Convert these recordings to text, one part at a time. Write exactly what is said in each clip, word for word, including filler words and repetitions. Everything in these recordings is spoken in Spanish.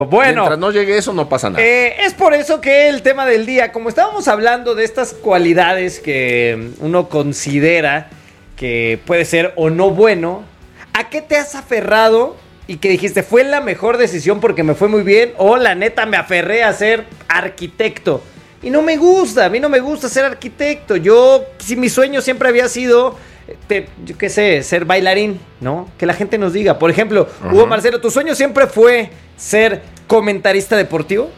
Bueno, mientras no llegue eso, no pasa nada. Eh, es por eso que el tema del día, como estábamos hablando de estas cualidades que uno considera que puede ser o no bueno, ¿a qué te has aferrado y que dijiste fue la mejor decisión porque me fue muy bien? O la neta me aferré a ser arquitecto y no me gusta, a mí no me gusta ser arquitecto. Yo, si mi sueño siempre había sido, te, yo qué sé, ser bailarín, ¿no? Que la gente nos diga. Por ejemplo, uh-huh. Hugo Marcelo, ¿tu sueño siempre fue ser comentarista deportivo?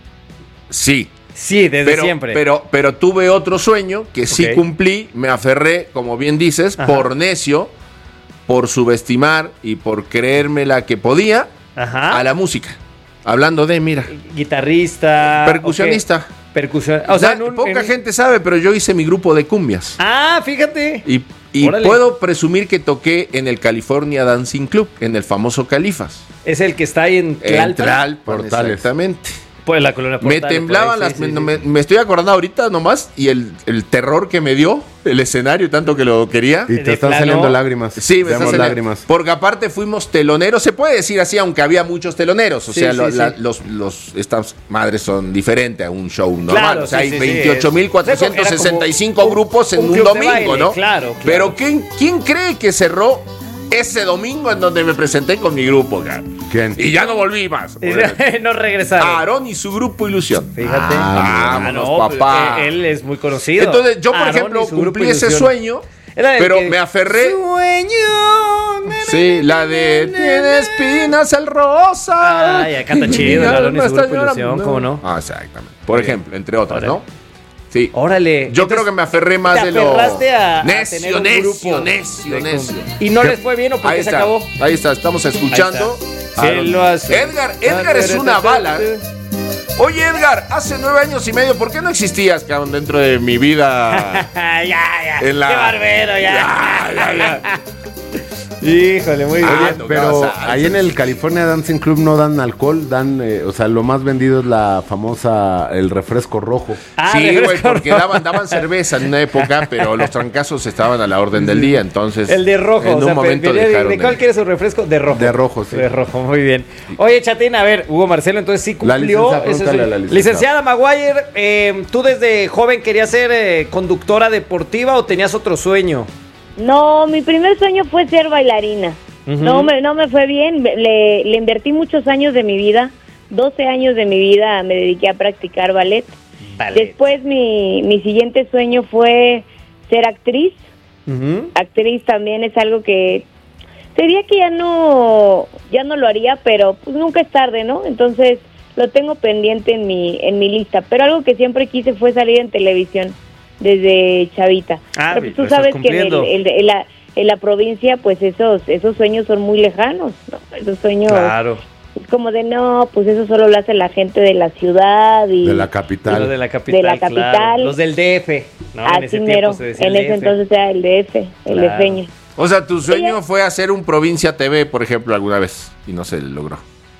Sí. Sí, desde pero, siempre. Pero, pero tuve otro sueño que sí okay. cumplí, me aferré, como bien dices, Ajá. por necio, por subestimar y por creérmela que podía Ajá. a la música. Hablando de, mira. Guitarrista. Percusionista. Okay. Percusión. O sea, ya, en un, poca en... gente sabe, pero yo hice mi grupo de cumbias. Ah, fíjate. Y, y puedo presumir que toqué en el California Dancing Club, en el famoso Califas. Es el que está ahí en Tlalpan. En Tlalpan, exactamente. Pues la colonia Portales, me temblaban ahí, las... sí, me, sí, me, sí. me estoy acordando ahorita nomás y el, el terror que me dio el escenario, tanto que lo quería. Y te de están plano. saliendo lágrimas. Sí, me están saliendo lágrimas. Porque aparte fuimos teloneros, se puede decir así, aunque había muchos teloneros. O sí, sea, sí, lo, sí. La, los, los estas madres son diferentes a un show normal. Claro, o sea, sí, hay sí, veintiocho mil cuatrocientos sesenta y cinco un, grupos en un, un, un domingo, baile, ¿no? Claro, claro. Pero ¿quién, ¿quién cree que cerró ese domingo en donde me presenté con mi grupo, cara? ¿Quién? Y ya no volví más. No regresaron. Aarón y su grupo Ilusión. Fíjate. Ah, vámonos, no, papá. Él, él es muy conocido. Entonces, yo, por Aarón ejemplo, cumplí ese Ilusión. sueño, pero que... me aferré. Sueño. Sí, la de tiene espinas el rosa. Ay, ya canta chido, Aarón y su grupo Ilusión, ¿cómo no? Ah, exactamente. Por ejemplo, entre otras, Órale. ¿no? Sí. Órale. Yo creo que me aferré más de lo... Te a, necio, a tener un necio, grupo necio, de... necio. ¿Y no les fue bien o por qué se acabó? Ahí está, estamos escuchando. Se lo hace. Edgar, Edgar es una bala. Oye, Edgar, hace nueve años y medio, ¿por qué no existías, cabrón, dentro de mi vida? ya, ya. En la... Qué barbero, ya. Ya, ya, ya. Híjole, muy bien. Ah, pero ahí en el California Dancing Club no dan alcohol, dan, eh, o sea, lo más vendido es la famosa, el refresco rojo. Ah, sí, refresco güey, porque rojo. daban, daban cerveza en una época, pero los trancazos estaban a la orden del día, entonces... El de rojo, en o un sea, momento de, dejaron ¿de cuál el... quieres su refresco? De rojo. De rojo, sí. De rojo, muy bien. Oye, Chatín, a ver, Hugo Marcelo, entonces sí cumplió... La licenciada, ese pregúntale a la sueño. licenciada. Licenciada Maguire, eh, ¿tú desde joven querías ser eh, conductora deportiva o tenías otro sueño? No, mi primer sueño fue ser bailarina. Uh-huh. No me no me fue bien, le, le invertí muchos años de mi vida, doce años de mi vida me dediqué a practicar ballet. ballet. Después mi, mi siguiente sueño fue ser actriz. Uh-huh. Actriz también es algo que sería que ya no ya no lo haría, pero pues nunca es tarde, ¿no? Entonces lo tengo pendiente en mi en mi lista, pero algo que siempre quise fue salir en televisión desde chavita. Ah, pero, pues, tú sabes que en el, el, el, la en la provincia, pues esos esos sueños son muy lejanos, ¿no? Esos sueños, claro. Es como de, no, pues eso solo lo hace la gente de la ciudad y... De la capital. De la capital, de la capital. Claro. Los del D F, ¿no? Así en ese mero, en ese D F. Entonces era el D F, el claro. defeño. O sea, tu sueño Ella... fue hacer un Provincia T V, por ejemplo, alguna vez, y no se logró.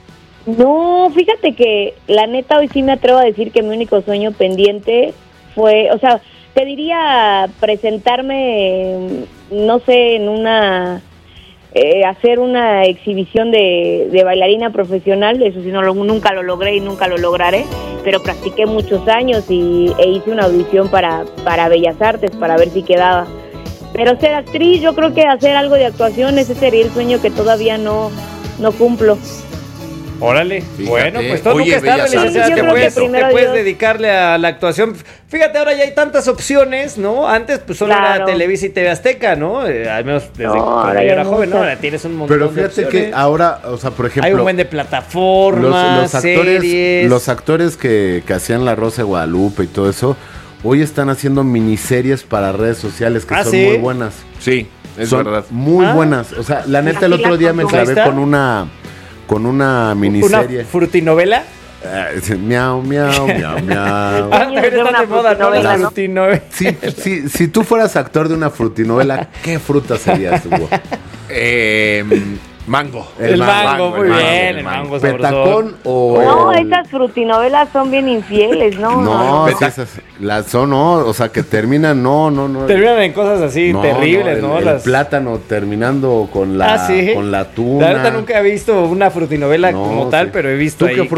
No, fíjate que la neta hoy sí me atrevo a decir que mi único sueño pendiente fue, o sea... Te diría presentarme, no sé, en una, eh, hacer una exhibición de, de bailarina profesional, eso sí, no lo, nunca lo logré y nunca lo lograré, pero practiqué muchos años y, e hice una audición para, para Bellas Artes, para ver si quedaba. Pero ser actriz, yo creo que hacer algo de actuación, ese sería el sueño que todavía no, no cumplo. Órale, fíjate. Bueno, pues todo Oye, nunca es tarde, Bellas licenciada, Artes, que yo puedes, creo que te puedes Dios. dedicarle a la actuación. Fíjate, ahora ya hay tantas opciones, ¿no? Antes pues solo Claro. era Televisa y T V Azteca, ¿no? Eh, al menos desde No, cuando ahora yo ya era hay joven, ¿no? muchas. Ahora tienes un montón Pero de fíjate opciones. que ahora, o sea, por ejemplo... Hay un buen de plataformas, los, los actores, series. los actores que, que hacían La Rosa de Guadalupe y todo eso, hoy están haciendo miniseries para redes sociales que ¿Ah, son sí? muy buenas. Sí, es son verdad. muy Ah. buenas. O sea, la neta el otro día me Ahí clavé está. con una con una miniserie. ¿Una frutinovela? Eh, miau, miau, miau, miau. Ah, Sueño de ahorita ser una de moda, ¿no? frutinovela, Las ¿no? frutinovelas. Sí, sí, si tú fueras actor de una frutinovela, ¿qué fruta serías, Hugo? Eh, Mango. El, el mango, mango, muy el bien, mango, el mango, mango ¿Petacón o...? No, esas frutinovelas son bien infieles, ¿no? No, no, esas, las son, no, o sea, que terminan, no, no, no. Terminan en cosas así no, terribles, ¿no? El, ¿no? el plátano terminando con la, ah, ¿sí? con la tuna. La verdad nunca he visto una frutinovela no, como tal, sí. pero he visto ahí...